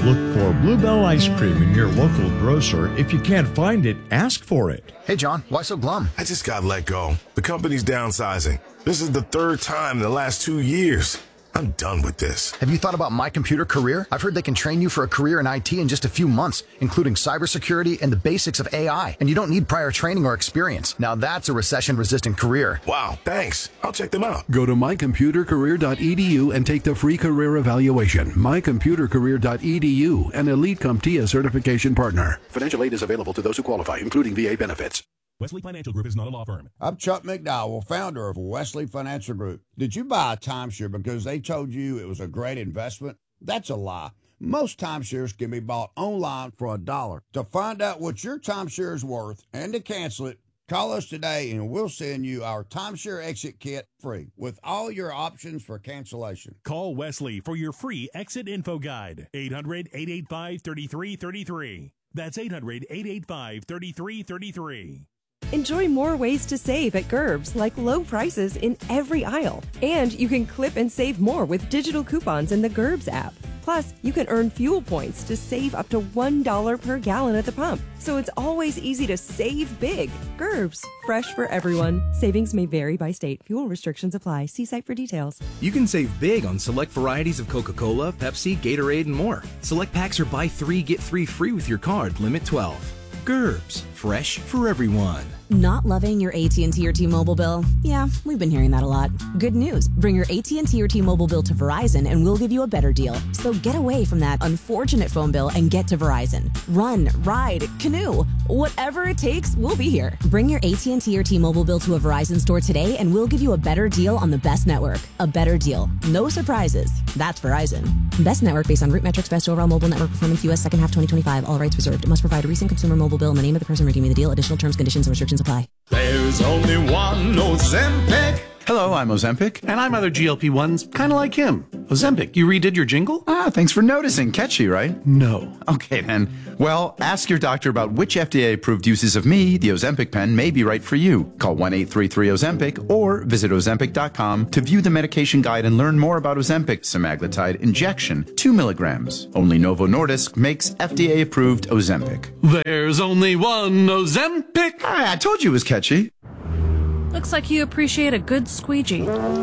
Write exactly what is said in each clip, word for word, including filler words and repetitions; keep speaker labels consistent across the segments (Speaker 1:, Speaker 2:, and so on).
Speaker 1: Look for Bluebell Ice Cream in your local grocer. If you can't find it, ask for it.
Speaker 2: Hey, John, why so glum?
Speaker 3: I just got let go. The company's downsizing. This is the third time in the last two years. I'm done with this.
Speaker 2: Have you thought about My Computer Career? I've heard they can train you for a career in I T in just a few months, including cybersecurity and the basics of A I. And you don't need prior training or experience. Now that's a recession-resistant career.
Speaker 3: Wow, thanks. I'll check them out.
Speaker 4: Go to my computer career dot e d u and take the free career evaluation. my computer career dot e d u, an Elite CompTIA certification partner. Financial aid is available to those who qualify, including V A benefits.
Speaker 5: Wesley Financial Group is not a law firm.
Speaker 6: I'm Chuck McDowell, founder of Wesley Financial Group. Did you buy a timeshare because they told you it was a great investment? That's a lie. Most timeshares can be bought online for a dollar. To find out what your timeshare is worth and to cancel it, call us today and we'll send you our timeshare exit kit free with all your options for cancellation.
Speaker 5: Call Wesley for your free exit info guide. eight hundred, eight eight five, three three three three. That's eight hundred, eight eight five, three three three three.
Speaker 7: Enjoy more ways to save at Gerbs, like low prices in every aisle. And you can clip and save more with digital coupons in the Gerbs app. Plus, you can earn fuel points to save up to one dollar per gallon at the pump. So it's always easy to save big. Gerbs, fresh for everyone. Savings may vary by state. Fuel restrictions apply. See site for details.
Speaker 8: You can save big on select varieties of Coca-Cola, Pepsi, Gatorade, and more. Select packs are buy three, get three free with your card, limit twelve. Gerbs, fresh for everyone.
Speaker 9: Not loving your A T and T or T-Mobile bill? Yeah, we've been hearing that a lot. Good news. Bring your A T and T or T-Mobile bill to Verizon and we'll give you a better deal. So get away from that unfortunate phone bill and get to Verizon. Run, ride, canoe. Whatever it takes, we'll be here. Bring your A T and T or T-Mobile bill to a Verizon store today and we'll give you a better deal on the best network. A better deal. No surprises. That's Verizon. Best network based on root metrics, best overall mobile network performance, U S second half twenty twenty-five. All rights reserved. It must provide a recent consumer mobile bill and the name of the person redeeming the deal. Additional terms, conditions, and restrictions apply.
Speaker 10: There's only one Ozempic.
Speaker 11: Hello, I'm Ozempic.
Speaker 12: And I'm other G L P ones, kind of like him. Ozempic, you redid your jingle?
Speaker 11: Ah, thanks for noticing. Catchy, right?
Speaker 12: No.
Speaker 11: Okay, then. Well, ask your doctor about which F D A-approved uses of me, the Ozempic pen, may be right for you. Call one eight three three Ozempic or visit ozempic dot com to view the medication guide and learn more about Ozempic semaglutide injection, two milligrams. Only Novo Nordisk makes F D A-approved Ozempic.
Speaker 12: There's only one Ozempic.
Speaker 11: Ah, I told you it was catchy.
Speaker 13: Looks like you appreciate a good squeegee.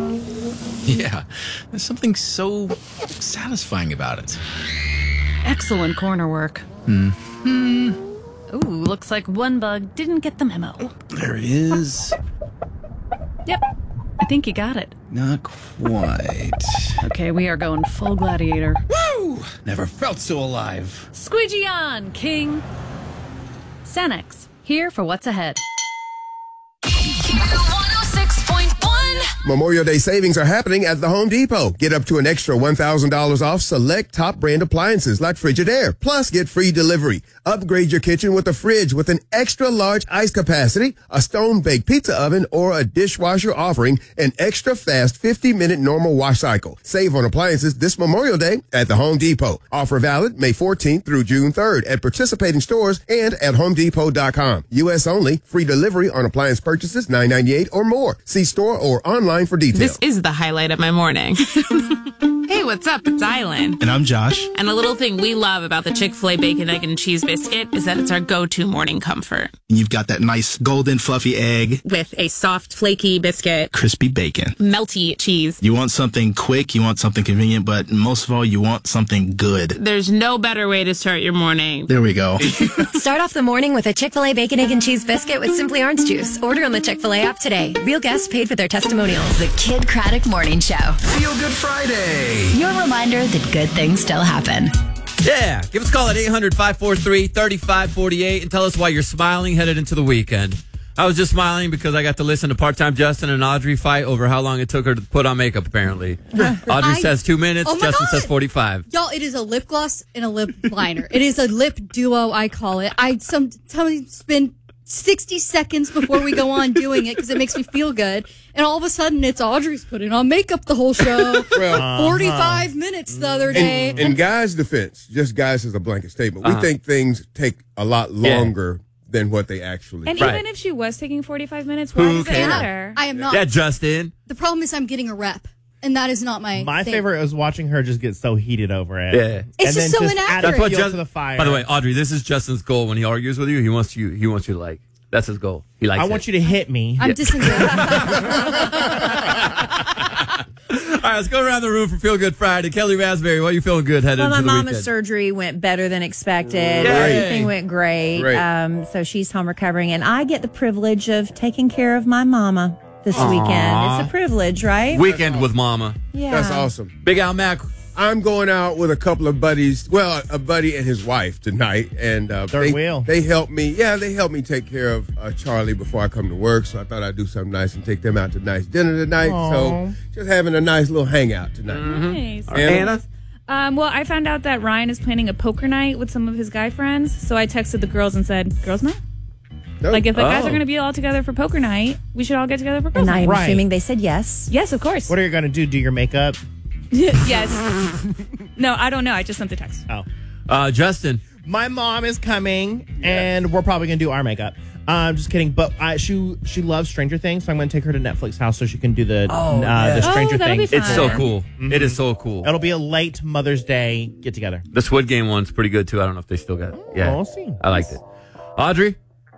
Speaker 14: Yeah, there's something so satisfying about it.
Speaker 13: Excellent corner work.
Speaker 14: Hmm.
Speaker 13: Ooh, looks like one bug didn't get the memo.
Speaker 14: Oh, there he is.
Speaker 13: Yep, I think you got it.
Speaker 14: Not quite.
Speaker 13: Okay, we are going full gladiator.
Speaker 14: Woo! Never felt so alive.
Speaker 13: Squeegee on, King. Sanex, here for what's ahead.
Speaker 15: Memorial Day savings are happening at the Home Depot. Get up to an extra one thousand dollars off select top brand appliances like Frigidaire. Plus, get free delivery. Upgrade your kitchen with a fridge with an extra large ice capacity, a stone-baked pizza oven, or a dishwasher offering an extra fast fifty minute normal wash cycle. Save on appliances this Memorial Day at the Home Depot. Offer valid May fourteenth through June third at participating stores and at home depot dot com. U S only. Free delivery on appliance purchases nine ninety-eight or more. See store or online for details.
Speaker 16: This is the highlight of my morning. Hey, what's up? It's Island.
Speaker 14: And I'm Josh.
Speaker 16: And a little thing we love about the Chick-fil-A Bacon, Egg, and Cheese Biscuit is that it's our go-to morning comfort.
Speaker 14: And you've got that nice golden fluffy egg.
Speaker 16: With a soft, flaky biscuit.
Speaker 14: Crispy bacon.
Speaker 16: Melty cheese.
Speaker 14: You want something quick, you want something convenient, but most of all, you want something good.
Speaker 16: There's no better way to start your morning.
Speaker 14: There we go.
Speaker 17: Start off the morning with a Chick-fil-A Bacon, Egg, and Cheese Biscuit with Simply Orange Juice. Order on the Chick-fil-A app today. Real guests paid for their testimonials.
Speaker 18: The Kid Craddock Morning Show.
Speaker 19: Feel Good Friday.
Speaker 18: Your reminder that good things still happen.
Speaker 20: Yeah. Give us a call at eight hundred, five four three, three five four eight and tell us why you're smiling headed into the weekend. I was just smiling because I got to listen to Part-Time Justin and Audrey fight over how long it took her to put on makeup, apparently. Audrey
Speaker 4: I,
Speaker 20: says two minutes,
Speaker 4: oh
Speaker 20: Justin
Speaker 4: God.
Speaker 20: says forty-five.
Speaker 4: Y'all, it is a lip gloss and a lip liner. It is a lip duo, I call it. I sometimes spend sixty seconds before we go on doing it because it makes me feel good. And all of a sudden, it's Audrey's putting on makeup the whole show.
Speaker 15: Well,
Speaker 4: forty-five uh-huh. minutes the other day.
Speaker 15: In, in guys' defense, just guys as a blanket statement, uh-huh. we think things take a lot longer yeah. than what they actually
Speaker 17: And
Speaker 15: do.
Speaker 17: even
Speaker 15: Right.
Speaker 17: if she was taking forty-five minutes, why
Speaker 20: Who
Speaker 17: does it
Speaker 20: cares?
Speaker 17: matter?
Speaker 4: I am not.
Speaker 20: Yeah, Justin.
Speaker 4: The problem is I'm getting a rep. And that is not my
Speaker 21: My
Speaker 4: thing.
Speaker 21: favorite is watching her just get so heated over it.
Speaker 20: Yeah.
Speaker 21: And
Speaker 4: It's just
Speaker 21: then
Speaker 4: so
Speaker 21: add
Speaker 4: inaccurate.
Speaker 21: a
Speaker 20: That's what
Speaker 21: fuel
Speaker 20: Just-
Speaker 21: to the fire.
Speaker 20: By the way, Audrey, this is Justin's goal when he argues with you. He wants you. He wants you to like. That's his goal. He likes.
Speaker 21: I
Speaker 20: it.
Speaker 21: want you to hit me.
Speaker 4: I'm
Speaker 20: Yeah.
Speaker 4: disengaged.
Speaker 20: All right, let's go around the room for Feel Good Friday. Kelly Raspberry, what are you feeling good headed
Speaker 22: Well,
Speaker 20: into
Speaker 22: my
Speaker 20: the
Speaker 22: mama's
Speaker 20: weekend?
Speaker 22: surgery went better than expected.
Speaker 20: Yay.
Speaker 22: Everything went great.
Speaker 20: Great.
Speaker 22: Um, so she's home recovering, and I get the privilege of taking care of my mama this
Speaker 20: Aw.
Speaker 22: weekend. It's a privilege, right?
Speaker 20: Weekend with Mama.
Speaker 22: Yeah.
Speaker 6: That's awesome.
Speaker 20: Big Al Mac.
Speaker 6: I'm going out with a couple of buddies. Well, a buddy and his wife tonight, and uh,
Speaker 21: Third
Speaker 6: they,
Speaker 21: wheel.
Speaker 6: they helped me. Yeah, they helped me take care of uh, Charlie before I come to work. So I thought I'd do something nice and take them out to nice dinner tonight.
Speaker 21: Aw.
Speaker 6: So just having a nice little hangout tonight.
Speaker 13: Nice.
Speaker 6: Anna?
Speaker 13: Um, well, I found out that Ryan is planning a poker night with some of his guy friends. So I texted the girls and said, girls night?
Speaker 6: No.
Speaker 13: Like, if the guys
Speaker 20: Oh.
Speaker 13: are going to be all together for poker night, we should all get together for girls
Speaker 22: And
Speaker 13: night.
Speaker 22: I'm
Speaker 21: Right.
Speaker 22: assuming they said yes.
Speaker 13: Yes, of course.
Speaker 21: What are you going to do? Do your makeup?
Speaker 13: Yes. No, I don't know. I just sent the text.
Speaker 21: Oh.
Speaker 20: Uh, Justin.
Speaker 21: My mom is coming, and we're probably going to do our makeup. I'm just kidding, but I, she she loves Stranger Things, so I'm going to take her to Netflix house so she can do the
Speaker 20: Oh,
Speaker 21: uh,
Speaker 20: yeah.
Speaker 21: the Stranger
Speaker 13: Oh, that'll be
Speaker 21: Things.
Speaker 13: fun.
Speaker 20: It's so cool.
Speaker 21: Mhm.
Speaker 20: It is so cool.
Speaker 21: It'll be a late Mother's Day get together.
Speaker 20: The Squid Game one's pretty good too. I don't know if they still got it. Yeah,
Speaker 21: we'll see.
Speaker 20: I liked it. Audrey.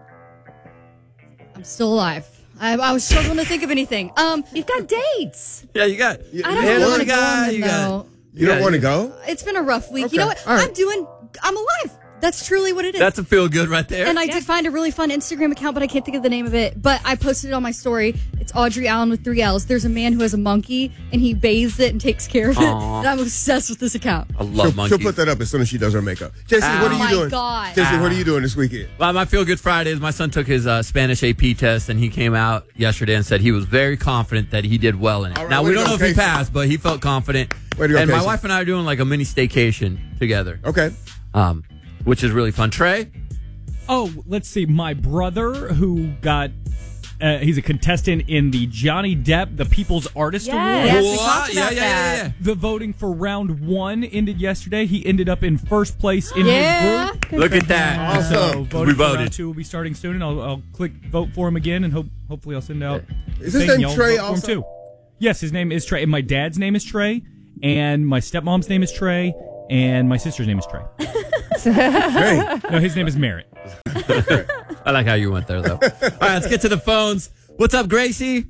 Speaker 4: I'm still alive. I, I was struggling to think of anything. Um,
Speaker 22: You've got dates.
Speaker 20: Yeah, you got.
Speaker 4: I don't
Speaker 20: Anna's
Speaker 4: really want
Speaker 20: the
Speaker 4: to go
Speaker 20: guy,
Speaker 4: on them,
Speaker 20: you got-
Speaker 4: though.
Speaker 6: You don't want to go?
Speaker 4: It's been a rough week.
Speaker 6: Okay.
Speaker 4: You know what?
Speaker 6: All right.
Speaker 4: I'm doing. I'm alive. That's truly what it is.
Speaker 20: That's a feel good right there.
Speaker 4: And I did find a really fun Instagram account, but I can't think of the name of it. But I posted it on my story. It's Audrey Allen with three L's. There's a man who has a monkey, and he bathes it and takes care of it.
Speaker 20: Aw.
Speaker 4: And I'm obsessed with this account.
Speaker 20: I love
Speaker 6: she'll,
Speaker 20: monkeys.
Speaker 6: she'll put that up as soon as she does her makeup. Jesse,
Speaker 20: Ow.
Speaker 6: what are
Speaker 4: Oh
Speaker 6: you
Speaker 4: my
Speaker 6: doing?
Speaker 4: God.
Speaker 6: Jesse, what
Speaker 20: Ow.
Speaker 6: are you doing this weekend?
Speaker 20: Well, my feel good Friday is my son took his uh, Spanish A P test, and he came out yesterday and said he was very confident that he did well in it.
Speaker 6: All right,
Speaker 20: now
Speaker 6: way
Speaker 20: we
Speaker 6: to
Speaker 20: don't
Speaker 6: go,
Speaker 20: know if he
Speaker 6: Casey.
Speaker 20: passed, but he felt confident.
Speaker 6: Way to go,
Speaker 20: and my
Speaker 6: Casey.
Speaker 20: wife and I are doing like a mini staycation together,
Speaker 6: Okay.
Speaker 20: um, which is really fun. Trey.
Speaker 23: Oh, let's see. My brother, who got, uh, he's a contestant in the Johnny Depp, the People's Artist
Speaker 22: Yes.
Speaker 23: Award.
Speaker 22: Yes, we
Speaker 20: What?
Speaker 22: talked
Speaker 20: Yeah,
Speaker 22: about
Speaker 20: yeah, yeah,
Speaker 22: that.
Speaker 20: yeah.
Speaker 23: The voting for round one ended yesterday. He ended up in first place in
Speaker 4: Yeah.
Speaker 23: his group.
Speaker 20: Look at that.
Speaker 6: Awesome.
Speaker 23: So
Speaker 20: We
Speaker 23: voting for
Speaker 20: voted.
Speaker 23: round two will be starting soon, and I'll, I'll click vote for him again, and hope hopefully I'll send out.
Speaker 6: Is his
Speaker 23: thing,
Speaker 6: name
Speaker 23: y'all
Speaker 6: Trey
Speaker 23: vote for him
Speaker 6: also?
Speaker 23: too. Yes, his name is Trey, and my dad's name is Trey, and my stepmom's name is Trey, and my sister's name is Trey.
Speaker 6: Hey.
Speaker 23: No, his name is Merritt.
Speaker 20: I like how you went there, though. All right, let's get to the phones. What's up, Gracie?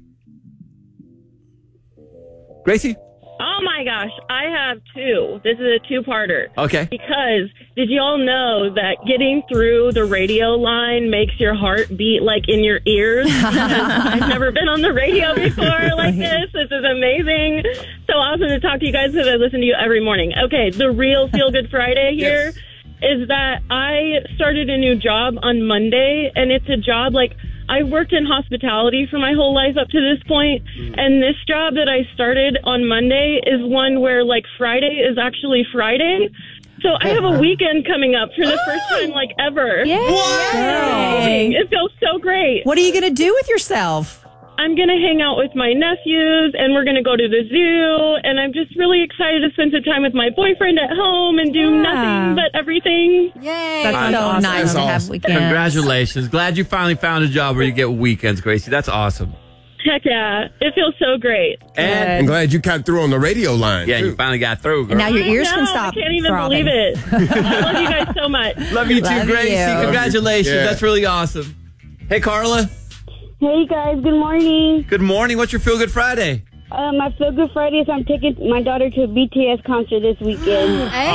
Speaker 20: Gracie?
Speaker 24: Oh my gosh, I have two. This is a two-parter.
Speaker 20: Okay.
Speaker 24: Because did you all know that getting through the radio line makes your heart beat like in your ears? Because I've never been on the radio before like this. This is amazing. So awesome to talk to you guys because I listen to you every morning. Okay, the real Feel Good Friday here is that I started a new job on Monday, and it's a job like I worked in hospitality for my whole life up to this point, and this job that I started on Monday is one where like Friday is actually Friday. So I have a weekend coming up for the first time like ever.
Speaker 22: Yay.
Speaker 20: What?
Speaker 24: Amazing. It feels so great.
Speaker 22: What are you going to do with yourself?
Speaker 24: I'm going to hang out with my nephews, and we're going to go to the zoo, and I'm just really excited to spend some time with my boyfriend at home and do
Speaker 22: Yeah.
Speaker 24: nothing but everything.
Speaker 4: Yay.
Speaker 22: That's so
Speaker 20: awesome.
Speaker 22: nice
Speaker 6: That's
Speaker 22: to have
Speaker 6: awesome.
Speaker 22: weekends.
Speaker 20: Congratulations. Glad you finally found a job where you get weekends, Gracie. That's awesome.
Speaker 24: Heck yeah. It feels so great.
Speaker 20: And
Speaker 6: I'm glad you got through on the radio line.
Speaker 20: yeah,
Speaker 6: too.
Speaker 20: you finally got through, girl.
Speaker 22: And now your ears
Speaker 24: I
Speaker 22: can
Speaker 24: know,
Speaker 22: stop
Speaker 24: I can't even
Speaker 22: throbbing.
Speaker 24: believe it. I love you guys so much.
Speaker 20: Love you too,
Speaker 22: Love
Speaker 20: Gracie.
Speaker 22: you.
Speaker 20: Congratulations.
Speaker 6: Yeah.
Speaker 20: That's really awesome. Hey, Carla.
Speaker 25: Hey guys, good morning.
Speaker 20: Good morning. What's your Feel Good Friday?
Speaker 25: Uh, my Feel Good Friday is I'm taking my daughter to a B T S concert this weekend.
Speaker 4: Hey.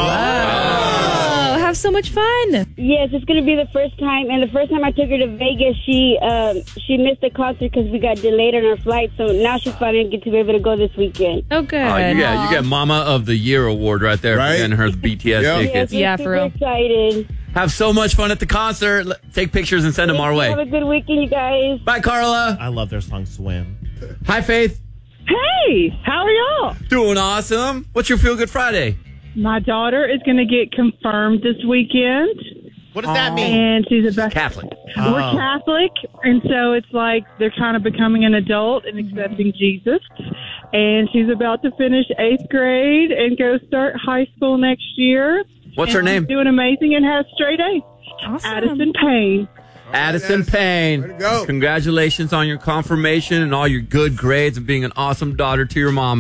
Speaker 13: Oh, have so much fun.
Speaker 25: Yes, it's going to be the first time, and the first time I took her to Vegas, she um, she missed the concert because we got delayed on our flight, so now she's finally get to be able to go this weekend.
Speaker 13: Oh, good.
Speaker 20: Oh, you got you got Mama of the Year award right there
Speaker 6: Right?
Speaker 20: for getting her B T S
Speaker 6: Yep.
Speaker 20: tickets.
Speaker 25: Yes,
Speaker 13: Yeah,
Speaker 25: we're
Speaker 13: for
Speaker 25: super
Speaker 13: real.
Speaker 25: excited.
Speaker 20: Have so much fun at the concert. L- Take pictures and send them our
Speaker 25: Have
Speaker 20: way.
Speaker 25: a good weekend, you guys.
Speaker 20: Bye, Carla.
Speaker 21: I love their song Swim.
Speaker 20: Hi, Faith.
Speaker 25: Hey, how are y'all?
Speaker 20: Doing awesome. What's your Feel Good Friday?
Speaker 25: My daughter is going to get confirmed this weekend.
Speaker 21: What does that mean?
Speaker 25: And she's about
Speaker 20: Catholic.
Speaker 25: We're
Speaker 21: Oh.
Speaker 25: Catholic, and so it's like they're kind of becoming an adult and accepting Jesus. And she's about to finish eighth grade and go start high school next year.
Speaker 20: What's
Speaker 25: And
Speaker 20: her name?
Speaker 25: she's doing amazing and has straight A's.
Speaker 13: Awesome.
Speaker 25: Addison Payne.
Speaker 20: Addison Payne.
Speaker 6: Way to go.
Speaker 20: Congratulations on your confirmation and all your good grades and being an awesome daughter to your mama.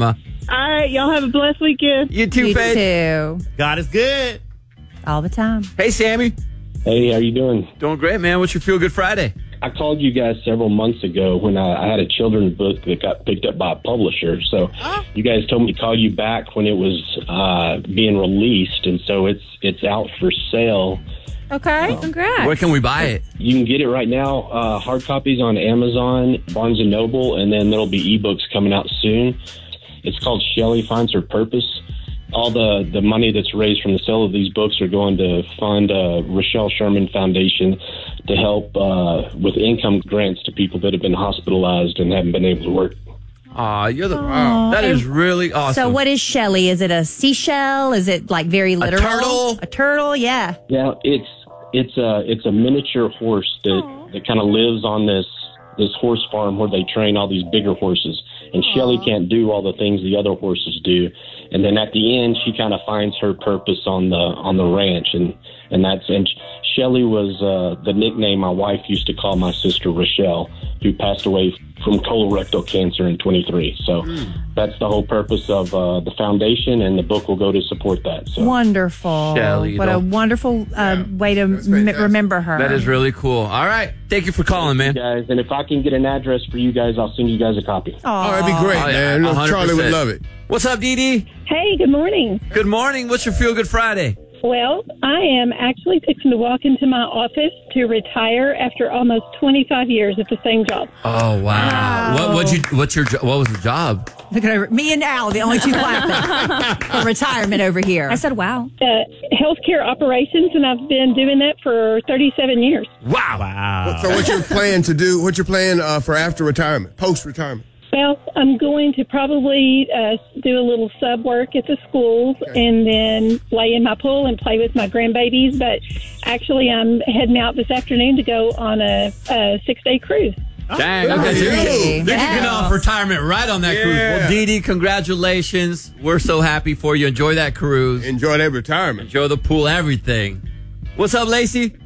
Speaker 25: All right, y'all have a blessed weekend.
Speaker 20: You too,
Speaker 22: You
Speaker 20: Faith.
Speaker 22: too.
Speaker 21: God is good.
Speaker 22: All the time.
Speaker 20: Hey, Sammy.
Speaker 1: Hey, how you doing?
Speaker 20: Doing great, man. What's your Feel Good Friday?
Speaker 1: I called you guys several months ago when I, I had a children's book that got picked up by a publisher. So you guys told me to call you back when it was uh, being released, and so it's it's out for sale.
Speaker 22: Okay.
Speaker 13: Congrats.
Speaker 20: Where can we buy it?
Speaker 1: You can get it right now, uh, hard copies on Amazon, Barnes and Noble, and then there'll be ebooks coming out soon. It's called Shelley Finds Her Purpose. All the, the money that's raised from the sale of these books are going to fund uh, Rochelle Sherman Foundation to help uh, with income grants to people that have been hospitalized and haven't been able to work.
Speaker 20: Aw, you're the wow. That is really awesome.
Speaker 22: So what is Shelley? Is it a seashell? Is it like very literal?
Speaker 20: turtle?
Speaker 22: A turtle, yeah.
Speaker 1: Yeah, it's it's a it's a miniature horse that, that kind of lives on this this horse farm where they train all these bigger horses. And Shelley can't do all the things the other horses do. And then at the end, she kind of finds her purpose on the on the ranch, and and that's and Shelley was uh, the nickname my wife used to call my sister Rochelle, who passed away from colorectal cancer in twenty-three. So mm. that's the whole purpose of uh, the foundation, and the book will go to support that. So
Speaker 22: Wonderful.
Speaker 20: Shelley,
Speaker 22: what a
Speaker 20: don't-
Speaker 22: wonderful uh, way to m- remember her.
Speaker 20: That is really cool. All right. Thank you for calling, man.
Speaker 1: guys, and if I can get an address for you guys, I'll send you guys a copy.
Speaker 22: Oh,
Speaker 15: that'd be great,
Speaker 20: Oh, yeah,
Speaker 15: man.
Speaker 20: one hundred percent.
Speaker 15: Charlie would love it.
Speaker 20: What's up, Dee Dee?
Speaker 24: Hey, good morning.
Speaker 20: Good morning. What's your Feel Good Friday?
Speaker 24: Well, I am actually fixing to walk into my office to retire after almost twenty-five years at the same job.
Speaker 20: Oh, wow. What what'd you what's your jo- what was the job?
Speaker 22: Look at her. Me and Al, the only two clapping for retirement over here.
Speaker 13: I said, wow.
Speaker 24: Uh, healthcare operations, and I've been doing that for thirty-seven years.
Speaker 20: Wow.
Speaker 21: Wow.
Speaker 15: So what's your plan to do? What's your plan uh, for after retirement, post-retirement?
Speaker 24: Well, I'm going to probably uh, do a little sub work at the schools and then lay in my pool and play with my grandbabies. But actually, I'm heading out this afternoon to go on a, a six-day cruise.
Speaker 20: Dang. Okay, so you're, you're kicking off retirement right on that
Speaker 15: Yeah.
Speaker 20: cruise. Well, Dee Dee, congratulations. We're so happy for you. Enjoy that cruise.
Speaker 15: Enjoy that retirement.
Speaker 20: Enjoy the pool, everything. What's up, Lacey?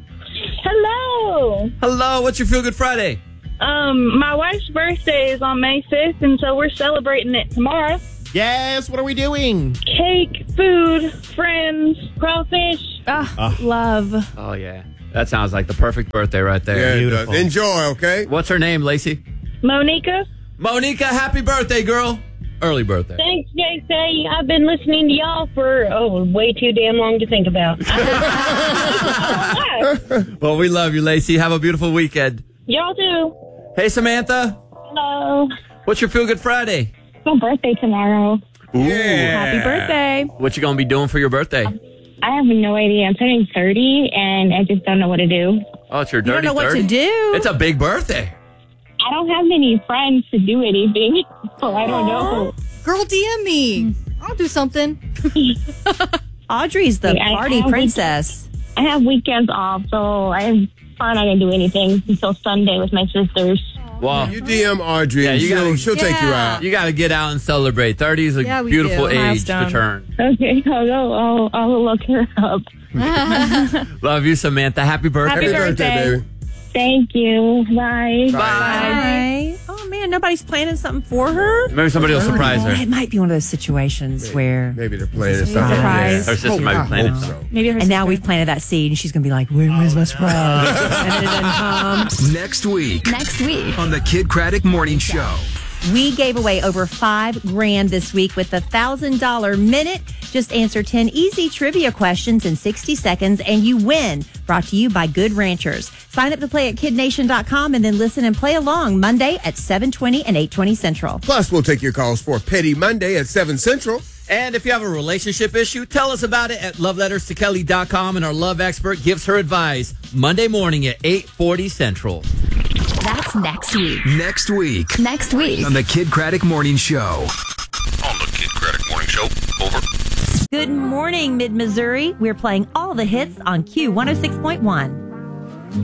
Speaker 24: Hello.
Speaker 20: Hello. What's your Feel Good Friday?
Speaker 24: Um, my wife's birthday is on May fifth, and so we're celebrating it tomorrow.
Speaker 21: Yes, what are we doing?
Speaker 24: Cake, food, friends, crawfish.
Speaker 13: Oh, love.
Speaker 20: Oh, yeah. That sounds like the perfect birthday right there.
Speaker 15: Yeah, it does. Enjoy, okay?
Speaker 20: What's her name, Lacey?
Speaker 24: Monica.
Speaker 20: Monica, happy birthday, girl. Early birthday.
Speaker 24: Thanks, J C. I've been listening to y'all for, oh, way too damn long to think about.
Speaker 20: Well, we love you, Lacey. Have a beautiful weekend.
Speaker 24: Y'all too.
Speaker 20: Hey, Samantha.
Speaker 24: Hello.
Speaker 20: What's your Feel Good Friday?
Speaker 24: My birthday tomorrow.
Speaker 20: Ooh.
Speaker 13: Happy birthday.
Speaker 20: What you going to be doing for your birthday?
Speaker 24: I have no idea. I'm turning thirty, and I just don't know what to do.
Speaker 20: Oh, it's your
Speaker 22: You don't
Speaker 20: dirty
Speaker 22: know what
Speaker 20: thirty?
Speaker 22: to do.
Speaker 20: It's a big birthday.
Speaker 24: I don't have many friends to do anything, so I don't know.
Speaker 4: Girl, D M me. I'll do something.
Speaker 22: Audrey's the
Speaker 24: I
Speaker 22: party
Speaker 24: have
Speaker 22: princess.
Speaker 24: I have weekends off, so I'm probably not going to do anything until Sunday with my sisters.
Speaker 20: Well,
Speaker 15: You D M Audrey,
Speaker 20: yeah,
Speaker 15: and
Speaker 20: you
Speaker 15: she'll,
Speaker 20: gotta,
Speaker 15: she'll take you
Speaker 4: Yeah.
Speaker 15: out.
Speaker 20: You got to get out and celebrate. thirty is a
Speaker 4: Yeah, we
Speaker 20: beautiful
Speaker 4: do.
Speaker 20: age to
Speaker 13: Milestone.
Speaker 20: turn.
Speaker 24: Okay, I'll go. I'll, I'll look her up.
Speaker 20: Love you, Samantha. Happy birthday.
Speaker 13: Happy birthday.
Speaker 15: baby.
Speaker 24: Thank you. Bye.
Speaker 20: Bye.
Speaker 22: Bye. Oh, man, nobody's planning something for her?
Speaker 20: Maybe somebody will surprise her.
Speaker 22: It might be one of those situations where...
Speaker 15: Maybe they're playing something.
Speaker 13: Surprise.
Speaker 20: Her sister might be planning
Speaker 15: hope so.
Speaker 20: something.
Speaker 13: Maybe her
Speaker 22: And now
Speaker 13: sister.
Speaker 22: we've planted that seed, and she's going to be like, Where, where's my surprise? And then it doesn't come.
Speaker 8: Next week
Speaker 18: Next week.
Speaker 8: on the Kid Craddock Morning Show.
Speaker 22: We gave away over five grand this week with the thousand dollar minute. Just answer ten easy trivia questions in sixty seconds and you win. Brought to you by Good Ranchers. Sign up to play at kid nation dot com and then listen and play along Monday at seven twenty and eight twenty Central.
Speaker 15: Plus, we'll take your calls for Petty Monday at seven Central.
Speaker 20: And if you have a relationship issue, tell us about it at love letters to kelly dot com, and our love expert gives her advice Monday morning at eight forty Central.
Speaker 18: That's next week.
Speaker 8: Next week
Speaker 18: Next week.
Speaker 8: on the Kid Craddock Morning Show.
Speaker 2: On the Kid Craddock Morning Show. Over.
Speaker 22: Good morning, Mid-Missouri. We're playing all the hits on Q one oh six point one.